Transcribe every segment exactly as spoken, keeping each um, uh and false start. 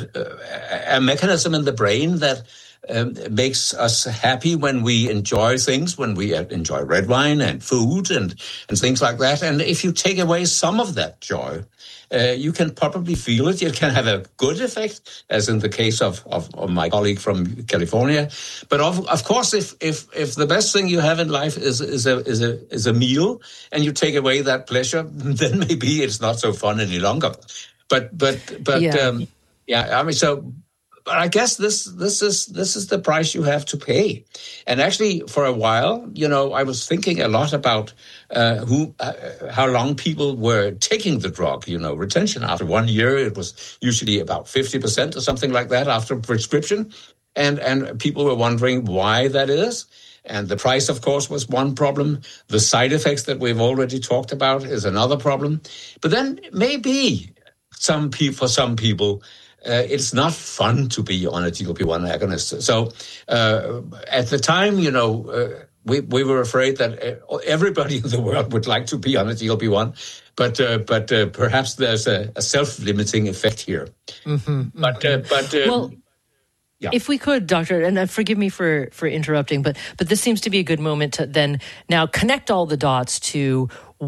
a mechanism in the brain that um, makes us happy when we enjoy things, when we enjoy red wine and food and, and things like that. And if you take away some of that joy, uh, you can probably feel it. It can have a good effect, as in the case of, of, of my colleague from California. But of, of course, if, if if the best thing you have in life is is a is a is a meal, and you take away that pleasure, then maybe it's not so fun any longer. But but but yeah, um, yeah I mean so. But I guess this this is this is the price you have to pay. And actually, for a while, you know, I was thinking a lot about uh, who, uh, how long people were taking the drug. You know, retention after one year, it was usually about fifty percent or something like that after prescription, and and people were wondering why that is. And the price, of course, was one problem. The side effects that we've already talked about is another problem. But then maybe some people, for some people. Uh, it's not fun to be on a G L P one agonist. So uh, at the time, you know, uh, we we were afraid that everybody in the world would like to be on a G L P one, but uh, but uh, perhaps there's a, a self-limiting effect here. Mm-hmm, but mm-hmm. Uh, but um, well, yeah. If we could, Doctor, and uh, forgive me for for interrupting, but but this seems to be a good moment to then now connect all the dots to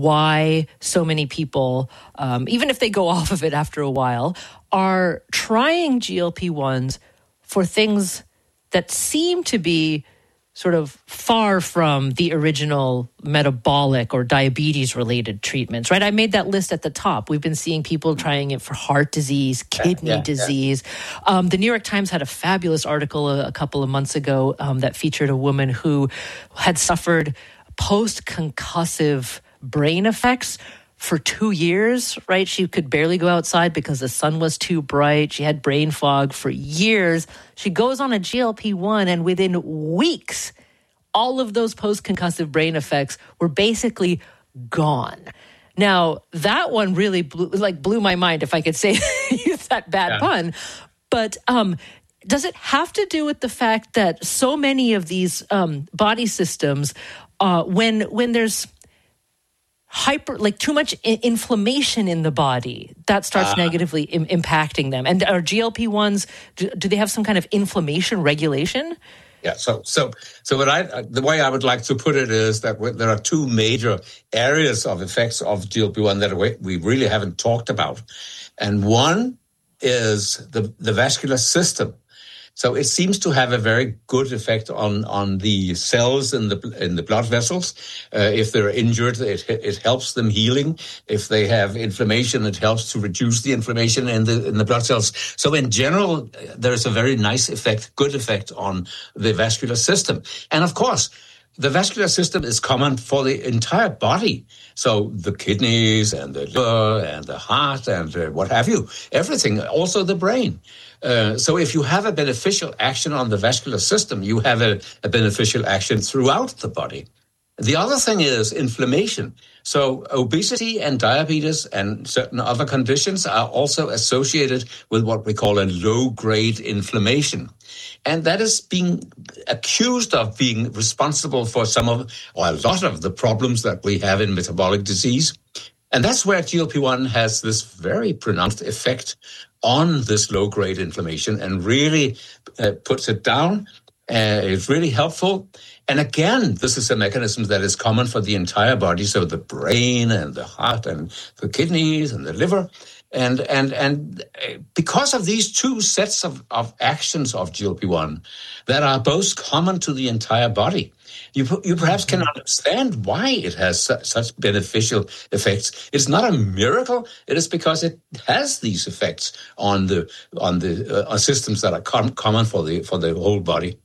why so many people, um, even if they go off of it after a while, are trying G L P ones for things that seem to be sort of far from the original metabolic or diabetes-related treatments, right? I made that list at the top. We've been seeing people trying it for heart disease, kidney yeah, yeah, disease. Yeah. Um, the New York Times had a fabulous article a, a couple of months ago um, that featured a woman who had suffered post-concussive brain effects for two years, right? She could barely go outside because the sun was too bright. She had brain fog for years. She goes on a G L P one, and within weeks, all of those post-concussive brain effects were basically gone. Now, that one really blew, like blew my mind, if I could say, use that bad yeah. pun. But um, does it have to do with the fact that so many of these um, body systems, uh, when when there's hyper, like too much I- inflammation in the body, that starts uh, negatively Im- impacting them? And are G L P ones, do, do they have some kind of inflammation regulation? Yeah, so so so what I the way I would like to put it is that there are two major areas of effects of G L P one that we really haven't talked about, and one is the the vascular system. So it seems to have a very good effect on, on the cells in the in the blood vessels. Uh, if they're injured, it it helps them healing. If they have inflammation, it helps to reduce the inflammation in the in the blood cells. So in general, there's a very nice effect, good effect on the vascular system. And of course, the vascular system is common for the entire body. So the kidneys and the liver and the heart and uh, what have you, everything, also the brain. Uh, so if you have a beneficial action on the vascular system, you have a, a beneficial action throughout the body. The other thing is inflammation. So obesity and diabetes and certain other conditions are also associated with what we call a low-grade inflammation. And that is being accused of being responsible for some of, or a lot of the problems that we have in metabolic disease. And that's where G L P one has this very pronounced effect on this low-grade inflammation and really uh, puts it down. Uh, it's really helpful. And again, this is a mechanism that is common for the entire body, so the brain and the heart and the kidneys and the liver. And and and because of these two sets of, of actions of G L P one that are both common to the entire body, you you perhaps can understand why it has su- such beneficial effects. It's not a miracle. It is because it has these effects on the on the uh, systems that are com- common for the for the whole body.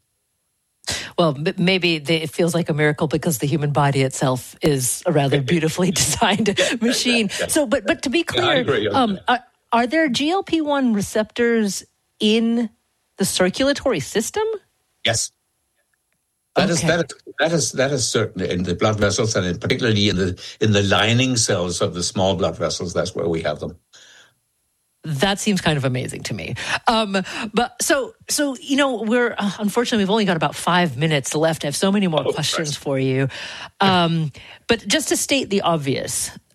Well, maybe it feels like a miracle because the human body itself is a rather beautifully designed machine. So, but but to be clear, yeah, um, are, are there G L P one receptors in the circulatory system? Yes. That okay. is that is that is that is certainly in the blood vessels, and in particularly in the in the lining cells of the small blood vessels. That's where we have them. That seems kind of amazing to me. Um, but so, so you know, we're uh, unfortunately we've only got about five minutes left. I have so many more oh, questions Christ. for you. Um, but just to state the obvious,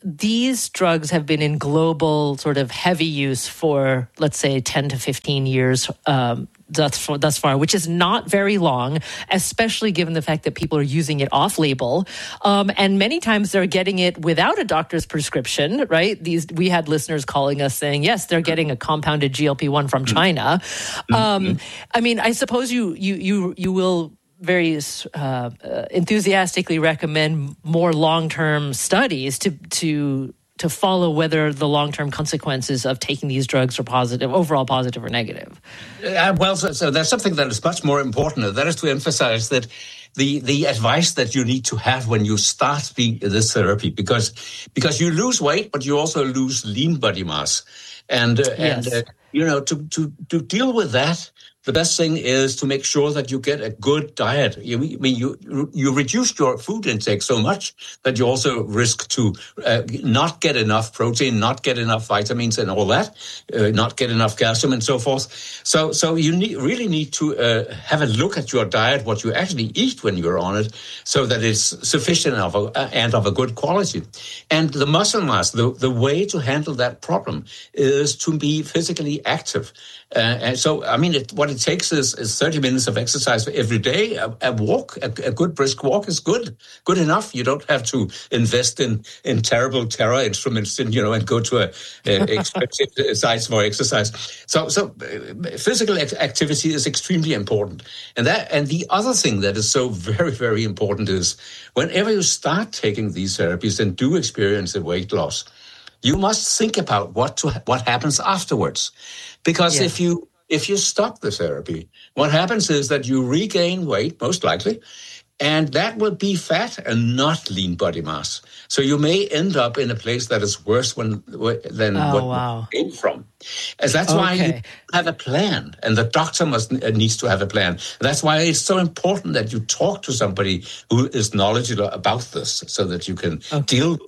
these drugs have been in global sort of heavy use for, let's say, ten to fifteen years um, thus, thus far, which is not very long, especially given the fact that people are using it off-label. Um, and many times they're getting it without a doctor's prescription, right? These we had listeners calling us saying, yes, they're getting a compounded G L P one from China. Mm-hmm. Um, I mean, I suppose you you you you will very uh, enthusiastically recommend more long-term studies to to to follow whether the long-term consequences of taking these drugs are positive, overall positive or negative. Uh, well, so, so there's something that is much more important, and that is to emphasize that the the advice that you need to have when you start the, this therapy, because because you lose weight, but you also lose lean body mass, and uh, yes. and uh, you know to to to deal with that, the best thing is to make sure that you get a good diet. You, I mean, you you reduce your food intake so much that you also risk to uh, not get enough protein, not get enough vitamins and all that, uh, not get enough calcium and so forth. So so you need, really need to uh, have a look at your diet, what you actually eat when you're on it, so that it's sufficient of a, and of a good quality. And the muscle mass, the, the way to handle that problem is to be physically active. Uh, and so, I mean, it, what it takes is, is thirty minutes of exercise every day. A, a walk, a, a good brisk walk is good, good enough. You don't have to invest in, in terrible terror instruments, and, you know, and go to a, a expensive sites for exercise. So, so uh, physical activity is extremely important. And that, and the other thing that is so very, very important is whenever you start taking these therapies and do experience a weight loss, you must think about what to, what happens afterwards. Because yeah. if you if you stop the therapy, what happens is that you regain weight, most likely, and that will be fat and not lean body mass. So you may end up in a place that is worse when, than oh, what wow. you came from. As that's okay. why you have a plan, and the doctor must needs to have a plan. That's why it's so important that you talk to somebody who is knowledgeable about this, so that you can okay. deal with it.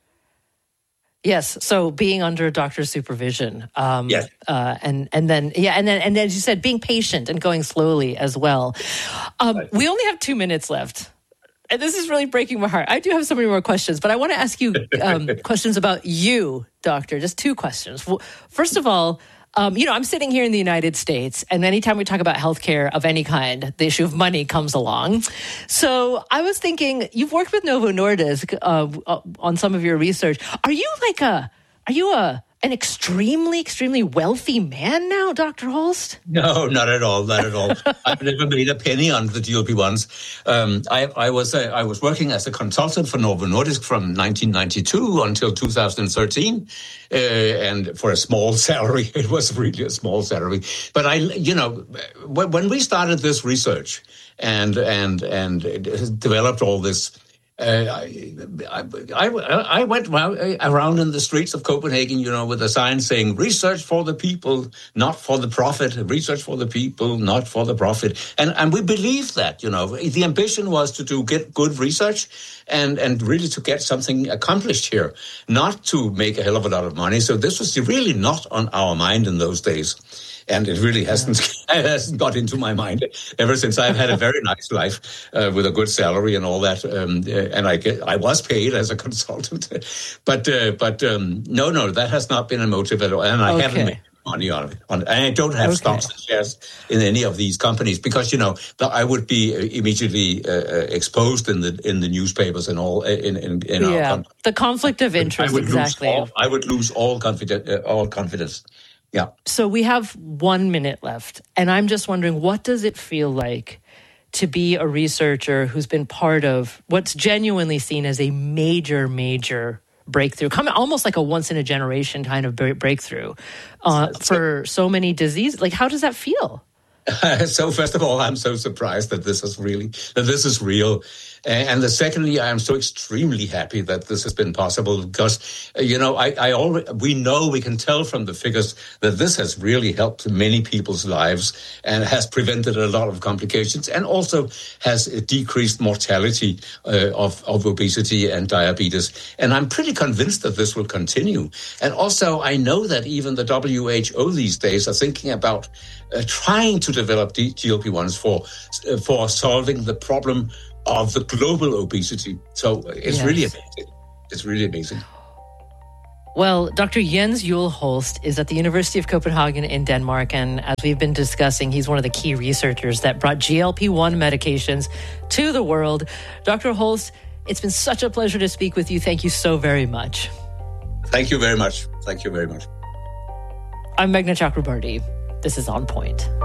Yes, so being under a doctor's supervision, um, yes. uh, and and then yeah, and then and then as you said, being patient and going slowly as well. Um, right. We only have two minutes left, and this is really breaking my heart. I do have so many more questions, but I want to ask you um, questions about you, doctor. Just two questions. First of all, um, you know, I'm sitting here in the United States, and anytime we talk about healthcare of any kind, the issue of money comes along. So I was thinking, you've worked with Novo Nordisk uh, on some of your research. Are you like a, are you a, an extremely, extremely wealthy man now, Doctor Holst? No, not at all, not at all. I've never made a penny on the G L P ones. Um, I, I was uh, I was working as a consultant for Novo Nordisk from nineteen ninety-two until two thousand thirteen, uh, and for a small salary. It was really a small salary. But I, you know, when we started this research and and and developed all this. Uh, I, I, I went around in the streets of Copenhagen, you know, with a sign saying research for the people, not for the profit, research for the people, not for the profit. And, and we believed that, you know, the ambition was to do get good research and, and really to get something accomplished here, not to make a hell of a lot of money. So this was really not on our mind in those days. And it really hasn't it hasn't got into my mind ever since. I've had a very nice life uh, with a good salary and all that, um, and I get, I was paid as a consultant, but uh, but um, no, no, that has not been a motive at all, and I okay. haven't made money on it. On, and I don't have okay. stocks and shares in any of these companies because you know I would be immediately uh, exposed in the in the newspapers and all in in, in yeah. our country. The conflict of interest. I would exactly. Lose all, I would lose all confidence. Uh, all confidence. Yeah. So we have one minute left, and I'm just wondering, what does it feel like to be a researcher who's been part of what's genuinely seen as a major, major breakthrough, coming almost like a once-in-a-generation kind of breakthrough uh, for so many diseases? Like, how does that feel? So first of all, I'm so surprised that this is really, that this is real. And the secondly, I am so extremely happy that this has been possible because, you know, I, I already, we know, we can tell from the figures that this has really helped many people's lives and has prevented a lot of complications and also has decreased mortality uh, of, of obesity and diabetes. And I'm pretty convinced that this will continue. And also, I know that even the W H O these days are thinking about uh, trying to develop G L P ones for, uh, for solving the problem of the global obesity. So it's yes. really amazing. It's really amazing. Well, Doctor Jens Juul Holst is at the University of Copenhagen in Denmark, and as we've been discussing, he's one of the key researchers that brought G L P one medications to the world. Doctor Holst, it's been such a pleasure to speak with you. Thank you so very much. Thank you very much. Thank you very much. I'm Meghna Chakrabarti. This is On Point.